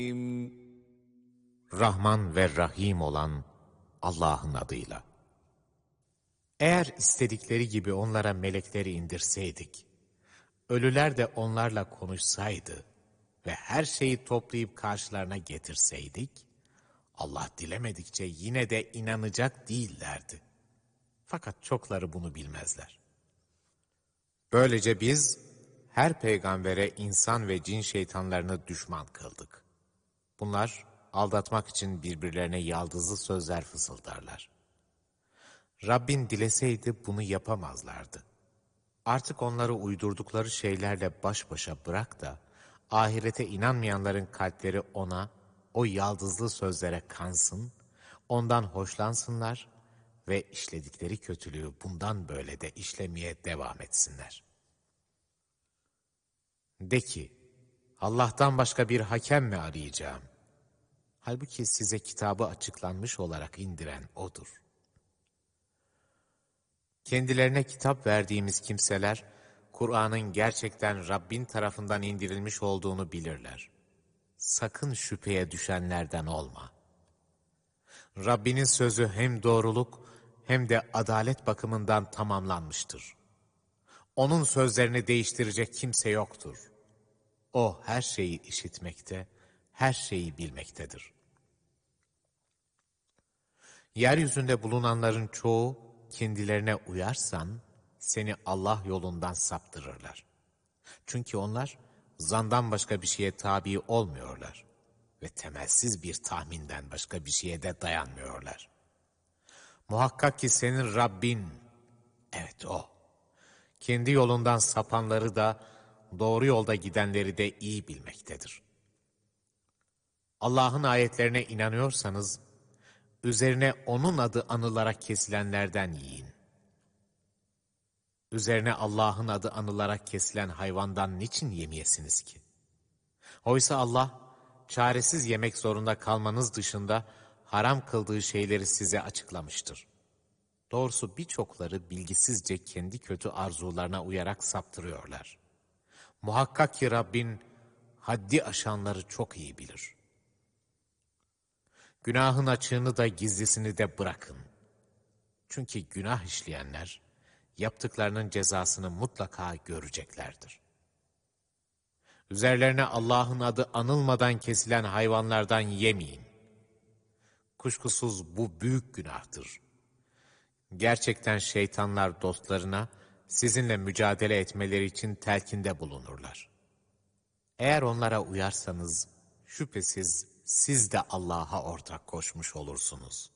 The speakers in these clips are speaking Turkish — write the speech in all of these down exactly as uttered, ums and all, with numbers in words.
Rahman ve Rahim olan Allah'ın adıyla. Eğer istedikleri gibi onlara melekleri indirseydik, ölüler de onlarla konuşsaydı ve her şeyi toplayıp karşılarına getirseydik, Allah dilemedikçe yine de inanacak değillerdi. Fakat çokları bunu bilmezler. Böylece biz her peygambere insan ve cin şeytanlarını düşman kıldık. Bunlar aldatmak için birbirlerine yaldızlı sözler fısıldarlar. Rabbin dileseydi bunu yapamazlardı. Artık onları uydurdukları şeylerle baş başa bırak da, ahirete inanmayanların kalpleri ona, o yaldızlı sözlere kansın, ondan hoşlansınlar ve işledikleri kötülüğü bundan böyle de işlemeye devam etsinler. De ki, Allah'tan başka bir hakem mi arayacağım? Halbuki size kitabı açıklanmış olarak indiren O'dur. Kendilerine kitap verdiğimiz kimseler, Kur'an'ın gerçekten Rabbin tarafından indirilmiş olduğunu bilirler. Sakın şüpheye düşenlerden olma. Rabbinin sözü hem doğruluk hem de adalet bakımından tamamlanmıştır. Onun sözlerini değiştirecek kimse yoktur. O her şeyi işitmekte, her şeyi bilmektedir. Yeryüzünde bulunanların çoğu kendilerine uyarsan seni Allah yolundan saptırırlar. Çünkü onlar zandan başka bir şeye tabi olmuyorlar ve temelsiz bir tahminden başka bir şeye de dayanmıyorlar. Muhakkak ki senin Rabbin, evet O, kendi yolundan sapanları da doğru yolda gidenleri de iyi bilmektedir. Allah'ın ayetlerine inanıyorsanız, üzerine O'nun adı anılarak kesilenlerden yiyin. Üzerine Allah'ın adı anılarak kesilen hayvandan niçin yemeyesiniz ki? Oysa Allah, çaresiz yemek zorunda kalmanız dışında haram kıldığı şeyleri size açıklamıştır. Doğrusu birçokları bilgisizce kendi kötü arzularına uyarak saptırıyorlar. Muhakkak ki Rabbin haddi aşanları çok iyi bilir. Günahın açığını da gizlisini de bırakın. Çünkü günah işleyenler yaptıklarının cezasını mutlaka göreceklerdir. Üzerlerine Allah'ın adı anılmadan kesilen hayvanlardan yemeyin. Kuşkusuz bu büyük günahtır. Gerçekten şeytanlar dostlarına sizinle mücadele etmeleri için telkinde bulunurlar. Eğer onlara uyarsanız şüphesiz siz de Allah'a ortak koşmuş olursunuz.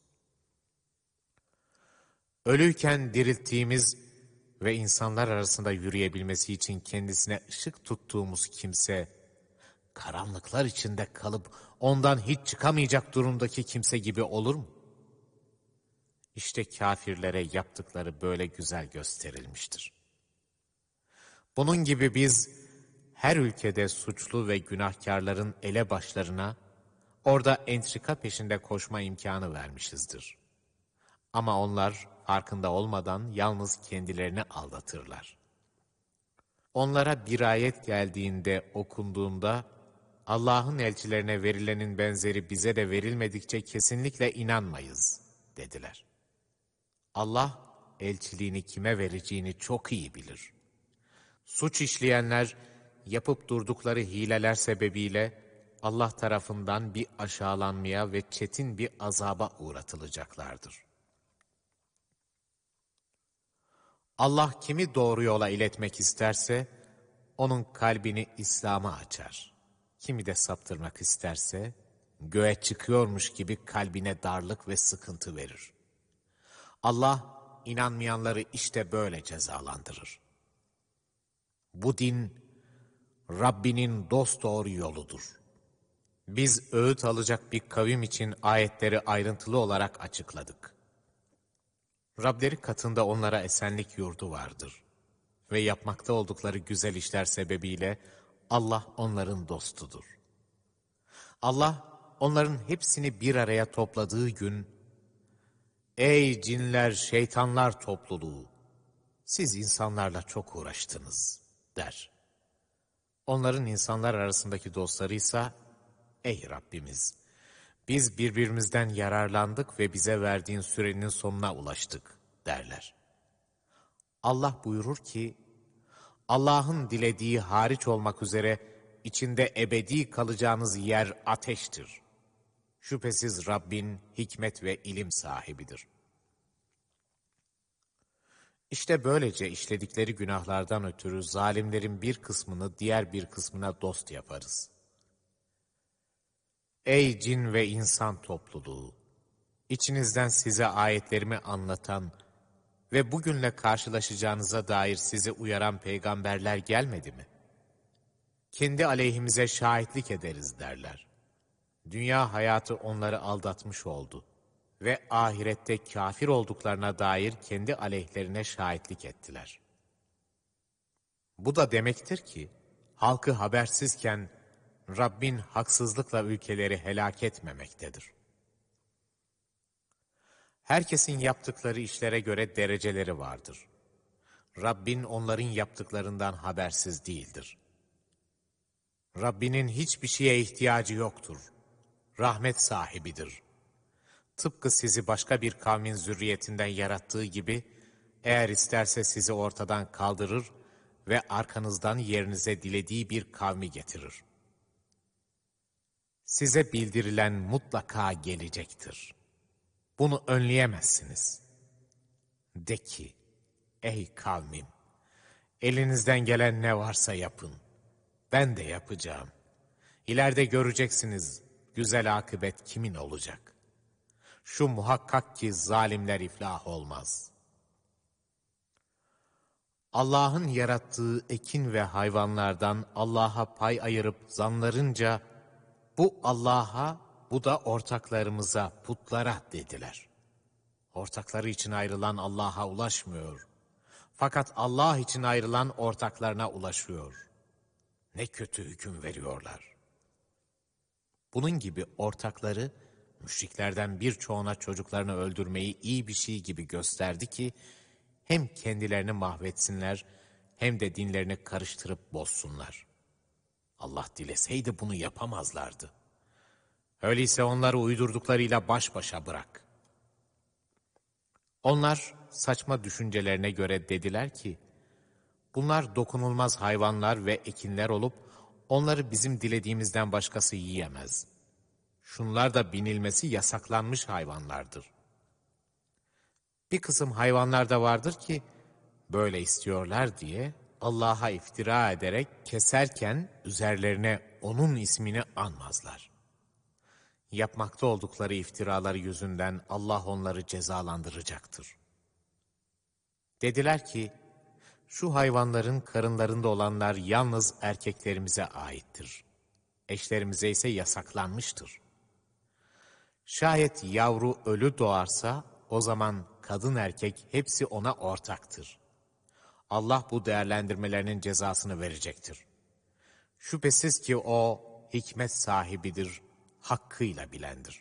Ölüyken dirilttiğimiz ve insanlar arasında yürüyebilmesi için kendisine ışık tuttuğumuz kimse, karanlıklar içinde kalıp ondan hiç çıkamayacak durumdaki kimse gibi olur mu? İşte kafirlere yaptıkları böyle güzel gösterilmiştir. Bunun gibi biz her ülkede suçlu ve günahkarların elebaşlarına orada entrika peşinde koşma imkanı vermişizdir. Ama onlar farkında olmadan yalnız kendilerini aldatırlar. Onlara bir ayet geldiğinde, okunduğunda, Allah'ın elçilerine verilenin benzeri bize de verilmedikçe kesinlikle inanmayız, dediler. Allah, elçiliğini kime vereceğini çok iyi bilir. Suç işleyenler, yapıp durdukları hileler sebebiyle, Allah tarafından bir aşağılanmaya ve çetin bir azaba uğratılacaklardır. Allah kimi doğru yola iletmek isterse, onun kalbini İslam'a açar. Kimi de saptırmak isterse, göğe çıkıyormuş gibi kalbine darlık ve sıkıntı verir. Allah, inanmayanları işte böyle cezalandırır. Bu din, Rabbinin dosdoğru yoludur. Biz öğüt alacak bir kavim için ayetleri ayrıntılı olarak açıkladık. Rableri katında onlara esenlik yurdu vardır. Ve yapmakta oldukları güzel işler sebebiyle Allah onların dostudur. Allah onların hepsini bir araya topladığı gün, ''Ey cinler, şeytanlar topluluğu, siz insanlarla çok uğraştınız.'' der. Onların insanlar arasındaki dostlarıysa, Ey Rabbimiz! Biz birbirimizden yararlandık ve bize verdiğin sürenin sonuna ulaştık derler. Allah buyurur ki, Allah'ın dilediği hariç olmak üzere içinde ebedi kalacağınız yer ateştir. Şüphesiz Rabbin hikmet ve ilim sahibidir. İşte böylece işledikleri günahlardan ötürü zalimlerin bir kısmını diğer bir kısmına dost yaparız. Ey cin ve insan topluluğu! İçinizden size ayetlerimi anlatan ve bugünle karşılaşacağınıza dair sizi uyaran peygamberler gelmedi mi? Kendi aleyhimize şahitlik ederiz derler. Dünya hayatı onları aldatmış oldu ve ahirette kafir olduklarına dair kendi aleyhlerine şahitlik ettiler. Bu da demektir ki, halkı habersizken Rabbin haksızlıkla ülkeleri helak etmemektedir. Herkesin yaptıkları işlere göre dereceleri vardır. Rabbin onların yaptıklarından habersiz değildir. Rabbinin hiçbir şeye ihtiyacı yoktur. Rahmet sahibidir. Tıpkı sizi başka bir kavmin zürriyetinden yarattığı gibi, eğer isterse sizi ortadan kaldırır ve arkanızdan yerinize dilediği bir kavmi getirir. Size bildirilen mutlaka gelecektir. Bunu önleyemezsiniz. De ki, ey kavmim, elinizden gelen ne varsa yapın. Ben de yapacağım. İleride göreceksiniz güzel akıbet kimin olacak. Şu muhakkak ki zalimler iflah olmaz. Allah'ın yarattığı ekin ve hayvanlardan Allah'a pay ayırıp zanlarınca, bu Allah'a, bu da ortaklarımıza, putlara dediler. Ortakları için ayrılan Allah'a ulaşmıyor. Fakat Allah için ayrılan ortaklarına ulaşıyor. Ne kötü hüküm veriyorlar. Bunun gibi ortakları, müşriklerden birçoğuna çocuklarını öldürmeyi iyi bir şey gibi gösterdi ki, hem kendilerini mahvetsinler, hem de dinlerini karıştırıp bozsunlar. Allah dileseydi bunu yapamazlardı. Öyleyse onları uydurduklarıyla baş başa bırak. Onlar saçma düşüncelerine göre dediler ki, bunlar dokunulmaz hayvanlar ve ekinler olup, onları bizim dilediğimizden başkası yiyemez. Şunlar da binilmesi yasaklanmış hayvanlardır. Bir kısım hayvanlar da vardır ki, böyle istiyorlar diye Allah'a iftira ederek keserken üzerlerine onun ismini anmazlar. Yapmakta oldukları iftiraları yüzünden Allah onları cezalandıracaktır. Dediler ki, şu hayvanların karınlarında olanlar yalnız erkeklerimize aittir. Eşlerimize ise yasaklanmıştır. Şayet yavru ölü doğarsa, o zaman kadın erkek hepsi ona ortaktır. Allah bu değerlendirmelerinin cezasını verecektir. Şüphesiz ki o hikmet sahibidir, hakkıyla bilendir.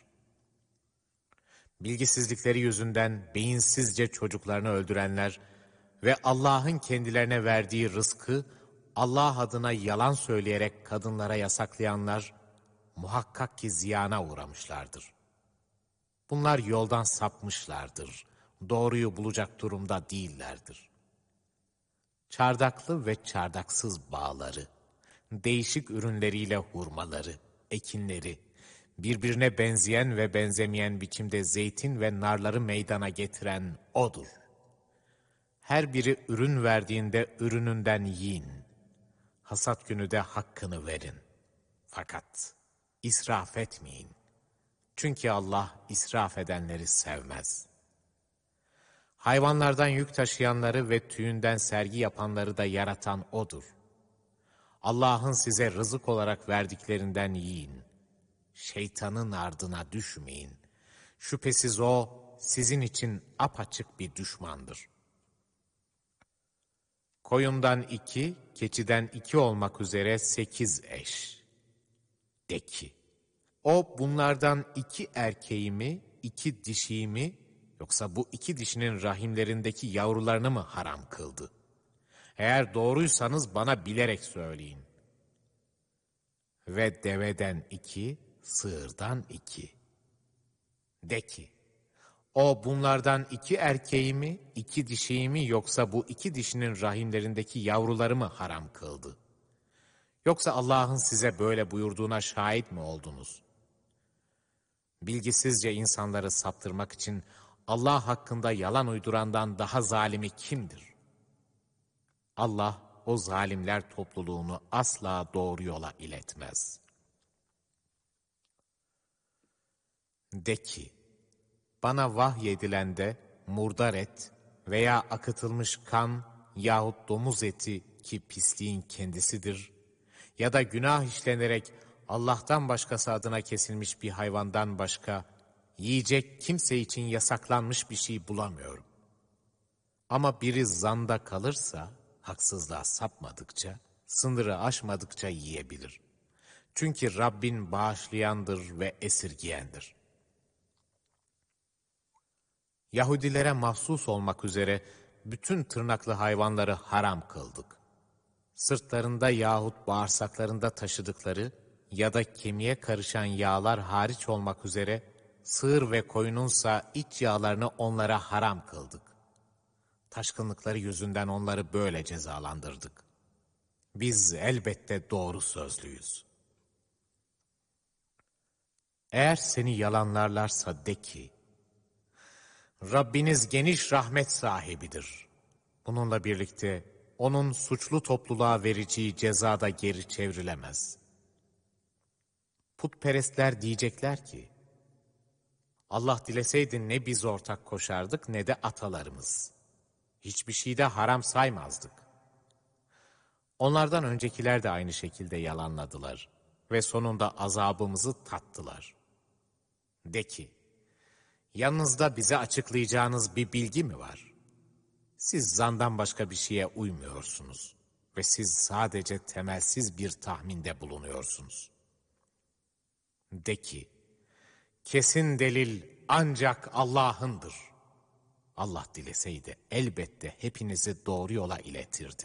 Bilgisizlikleri yüzünden beyinsizce çocuklarını öldürenler ve Allah'ın kendilerine verdiği rızkı Allah adına yalan söyleyerek kadınlara yasaklayanlar muhakkak ki ziyana uğramışlardır. Bunlar yoldan sapmışlardır, doğruyu bulacak durumda değillerdir. Çardaklı ve çardaksız bağları, değişik ürünleriyle hurmaları, ekinleri, birbirine benzeyen ve benzemeyen biçimde zeytin ve narları meydana getiren O'dur. Her biri ürün verdiğinde ürününden yiyin. Hasat günü de hakkını verin. Fakat israf etmeyin. Çünkü Allah israf edenleri sevmez. Hayvanlardan yük taşıyanları ve tüyünden sergi yapanları da yaratan O'dur. Allah'ın size rızık olarak verdiklerinden yiyin. Şeytanın ardına düşmeyin. Şüphesiz o sizin için apaçık bir düşmandır. Koyundan iki, keçiden iki olmak üzere sekiz eş. De ki, o bunlardan iki erkeği mi, iki dişiyi mi, yoksa bu iki dişinin rahimlerindeki yavrularını mı haram kıldı? Eğer doğruysanız bana bilerek söyleyin. Ve deveden iki, sığırdan iki. De ki, o bunlardan iki erkeği mi, iki dişiyi mi, yoksa bu iki dişinin rahimlerindeki yavruları mı haram kıldı? Yoksa Allah'ın size böyle buyurduğuna şahit mi oldunuz? Bilgisizce insanları saptırmak için Allah hakkında yalan uydurandan daha zalimi kimdir? Allah o zalimler topluluğunu asla doğru yola iletmez. De ki, bana vahyedilende murdar et veya akıtılmış kan yahut domuz eti ki pisliğin kendisidir ya da günah işlenerek Allah'tan başkası adına kesilmiş bir hayvandan başka yiyecek kimse için yasaklanmış bir şey bulamıyorum. Ama biri zanda kalırsa, haksızlığa sapmadıkça, sınırı aşmadıkça yiyebilir. Çünkü Rabbin bağışlayandır ve esirgiyendir. Yahudilere mahsus olmak üzere bütün tırnaklı hayvanları haram kıldık. Sırtlarında yahut bağırsaklarında taşıdıkları ya da kemiğe karışan yağlar hariç olmak üzere sığır ve koyununsa iç yağlarını onlara haram kıldık. Taşkınlıkları yüzünden onları böyle cezalandırdık. Biz elbette doğru sözlüyüz. Eğer seni yalanlarlarsa de ki, Rabbiniz geniş rahmet sahibidir. Bununla birlikte onun suçlu topluluğa vereceği cezada geri çevrilemez. Putperestler diyecekler ki, Allah dileseydi ne biz ortak koşardık ne de atalarımız. Hiçbir şeyde haram saymazdık. Onlardan öncekiler de aynı şekilde yalanladılar ve sonunda azabımızı tattılar. De ki, yanınızda bize açıklayacağınız bir bilgi mi var? Siz zandan başka bir şeye uymuyorsunuz ve siz sadece temelsiz bir tahminde bulunuyorsunuz. De ki, kesin delil ancak Allah'ındır. Allah dileseydi elbette hepinizi doğru yola iletirdi.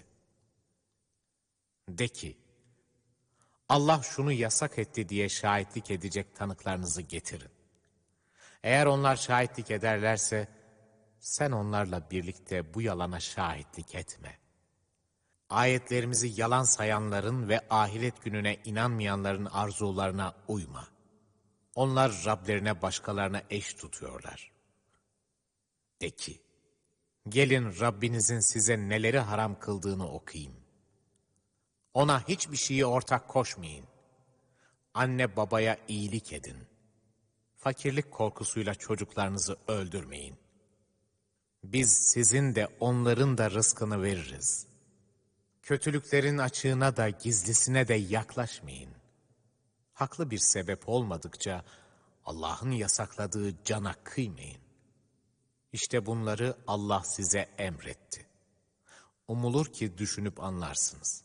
De ki, Allah şunu yasak etti diye şahitlik edecek tanıklarınızı getirin. Eğer onlar şahitlik ederlerse, sen onlarla birlikte bu yalana şahitlik etme. Ayetlerimizi yalan sayanların ve ahiret gününe inanmayanların arzularına uyma. Onlar Rablerine başkalarına eş tutuyorlar. De ki, gelin Rabbinizin size neleri haram kıldığını okuyayım. Ona hiçbir şeyi ortak koşmayın. Anne babaya iyilik edin. Fakirlik korkusuyla çocuklarınızı öldürmeyin. Biz sizin de onların da rızkını veririz. Kötülüklerin açığına da gizlisine de yaklaşmayın. Haklı bir sebep olmadıkça Allah'ın yasakladığı cana kıymayın. İşte bunları Allah size emretti. Umulur ki düşünüp anlarsınız.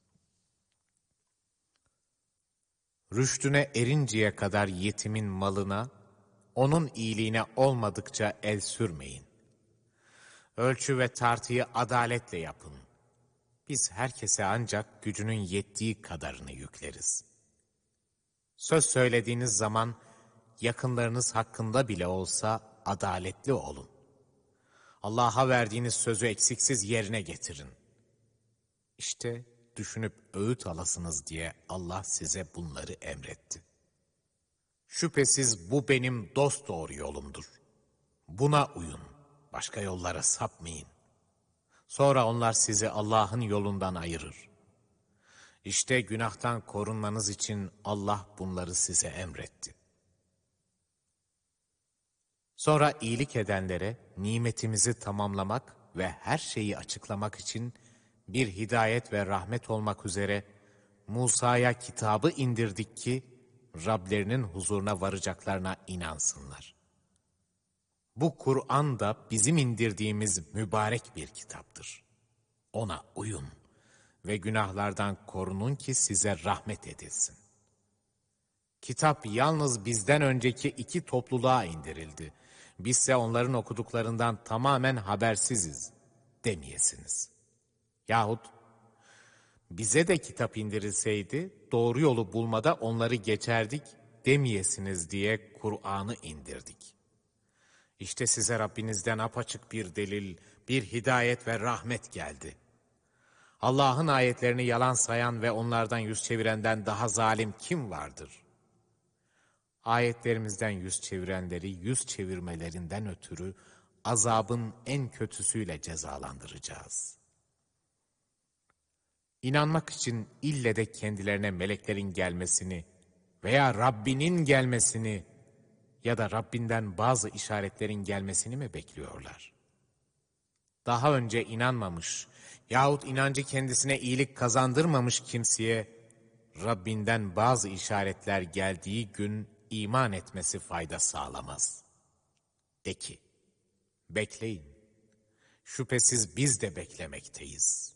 Rüştüne erinceye kadar yetimin malına, onun iyiliğine olmadıkça el sürmeyin. Ölçü ve tartıyı adaletle yapın. Biz herkese ancak gücünün yettiği kadarını yükleriz. Söz söylediğiniz zaman yakınlarınız hakkında bile olsa adaletli olun. Allah'a verdiğiniz sözü eksiksiz yerine getirin. İşte düşünüp öğüt alasınız diye Allah size bunları emretti. Şüphesiz bu benim dosdoğru yolumdur. Buna uyun, başka yollara sapmayın. Sonra onlar sizi Allah'ın yolundan ayırır. İşte günahtan korunmanız için Allah bunları size emretti. Sonra iyilik edenlere nimetimizi tamamlamak ve her şeyi açıklamak için bir hidayet ve rahmet olmak üzere Musa'ya kitabı indirdik ki Rablerinin huzuruna varacaklarına inansınlar. Bu Kur'an da bizim indirdiğimiz mübarek bir kitaptır. Ona uyun ve günahlardan korunun ki size rahmet edilsin. Kitap yalnız bizden önceki iki topluluğa indirildi. Bizse onların okuduklarından tamamen habersiziz demeyesiniz. Yahut bize de kitap indirilseydi doğru yolu bulmada onları geçerdik demeyesiniz diye Kur'an'ı indirdik. İşte size Rabbinizden apaçık bir delil, bir hidayet ve rahmet geldi. Allah'ın ayetlerini yalan sayan ve onlardan yüz çevirenden daha zalim kim vardır? Ayetlerimizden yüz çevirenleri yüz çevirmelerinden ötürü azabın en kötüsüyle cezalandıracağız. İnanmak için ille de kendilerine meleklerin gelmesini veya Rabbinin gelmesini ya da Rabbinden bazı işaretlerin gelmesini mi bekliyorlar? Daha önce inanmamış yahut inancı kendisine iyilik kazandırmamış kimseye Rabbinden bazı işaretler geldiği gün iman etmesi fayda sağlamaz. De ki, bekleyin, şüphesiz biz de beklemekteyiz.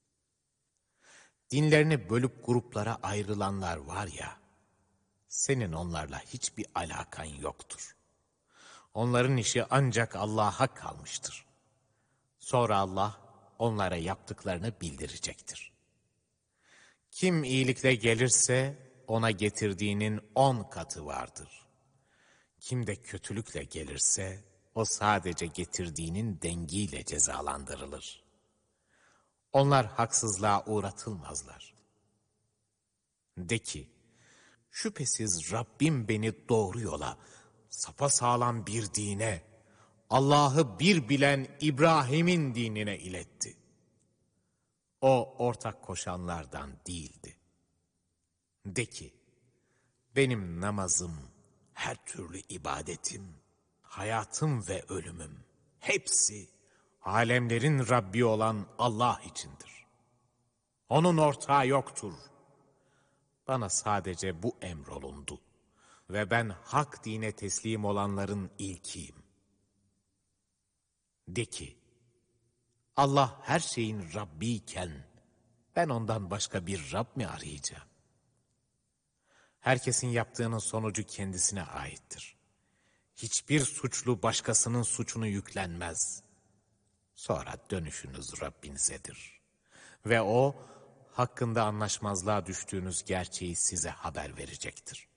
Dinlerini bölüp gruplara ayrılanlar var ya, senin onlarla hiçbir alakan yoktur. Onların işi ancak Allah'a kalmıştır. Sonra Allah onlara yaptıklarını bildirecektir. Kim iyilikle gelirse ona getirdiğinin on katı vardır. Kim de kötülükle gelirse o sadece getirdiğinin dengiyle cezalandırılır. Onlar haksızlığa uğratılmazlar. De ki, şüphesiz Rabbim beni doğru yola, sapasağlam bir dine, Allah'ı bir bilen İbrahim'in dinine iletti. O ortak koşanlardan değildi. De ki, benim namazım, her türlü ibadetim, hayatım ve ölümüm, hepsi alemlerin Rabbi olan Allah içindir. Onun ortağı yoktur. Bana sadece bu emrolundu ve ben hak dine teslim olanların ilkiyim. De ki, Allah her şeyin Rabbi iken ben ondan başka bir Rab mi arayacağım? Herkesin yaptığının sonucu kendisine aittir. Hiçbir suçlu başkasının suçunu yüklenmez. Sonra dönüşünüz Rabbinizedir. Ve O, hakkında anlaşmazlığa düştüğünüz gerçeği size haber verecektir.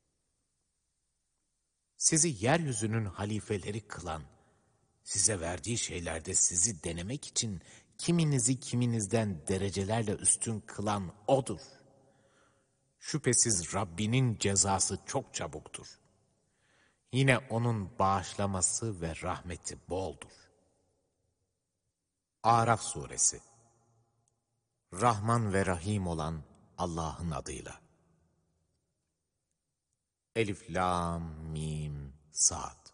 Sizi yeryüzünün halifeleri kılan, size verdiği şeylerde sizi denemek için kiminizi kiminizden derecelerle üstün kılan O'dur. Şüphesiz Rabbinin cezası çok çabuktur. Yine O'nun bağışlaması ve rahmeti boldur. Araf Suresi. Rahman ve Rahim olan Allah'ın adıyla. Elif, Lam, Mim, Sad.